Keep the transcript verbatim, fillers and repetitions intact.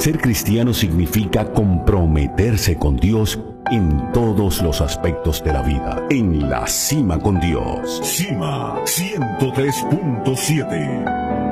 Ser cristiano significa comprometerse con Dios en todos los aspectos de la vida. En la cima con Dios. Cima ciento tres punto siete.